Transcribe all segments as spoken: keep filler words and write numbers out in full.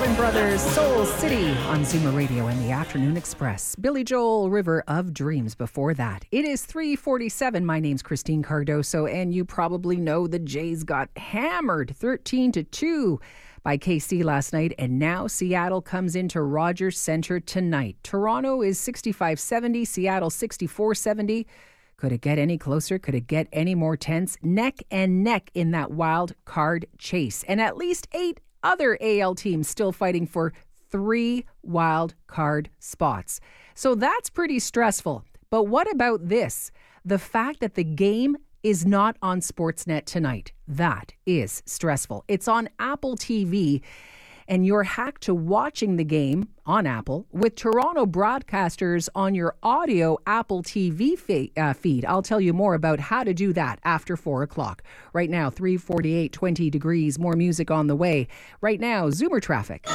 Allman Brothers, Soul City on Zoomer Radio and the Afternoon Express. Billy Joel, River of Dreams before that. It is three forty-seven. My name's Christine Cardoso, and you probably know the Jays got hammered thirteen to two by K C last night, and now Seattle comes into Rogers Centre tonight. Toronto is sixty-five seventy, Seattle sixty-four seventy. Could it get any closer? Could it get any more tense? Neck and neck in that wild card chase. And at least eight other A L teams still fighting for three wild card spots. So that's pretty stressful. But what about this? The fact that the game is not on Sportsnet tonight. That is stressful. It's on Apple T V, and you're hacked to watching the game on Apple with Toronto broadcasters on your audio Apple T V fe- uh, feed. I'll tell you more about how to do that after four o'clock. Right now, three forty-eight, twenty degrees, more music on the way. Right now, Zoomer traffic.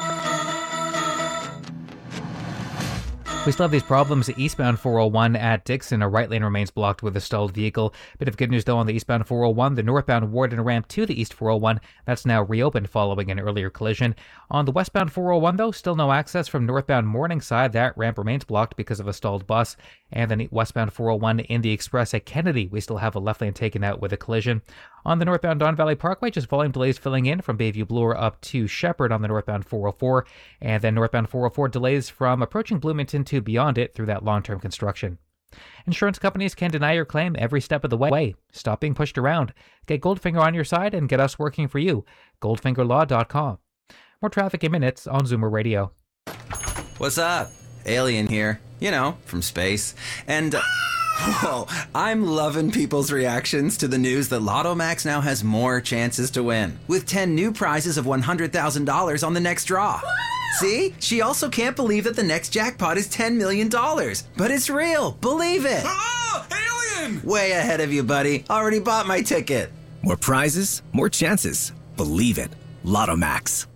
We still have these problems. Eastbound four oh one at Dixon, a right lane remains blocked with a stalled vehicle. Bit of good news though on the eastbound four oh one. The northbound Warden ramp to the east four oh one, that's now reopened following an earlier collision. On the westbound four oh one though, still no access from northbound Morningside. That ramp remains blocked because of a stalled bus. And then westbound four oh one in the Express at Kennedy, we still have a left lane taken out with a collision. On the northbound Don Valley Parkway, just volume delays filling in from Bayview Bloor up to Shepherd on the northbound four oh four. And then northbound four oh four delays from approaching Bloomington to beyond it through that long-term construction. Insurance companies can deny your claim every step of the way. Stop being pushed around. Get Goldfinger on your side and get us working for you. goldfinger law dot com. More traffic in minutes on Zoomer Radio. What's up? Alien here. You know, from space. And... Uh, whoa, I'm loving people's reactions to the news that Lotto Max now has more chances to win, with ten new prizes of one hundred thousand dollars on the next draw. See? She also can't believe that the next jackpot is ten million dollars. But it's real. Believe it. Ah! Alien! Way ahead of you, buddy. Already bought my ticket. More prizes, more chances. Believe it. Lotto Max.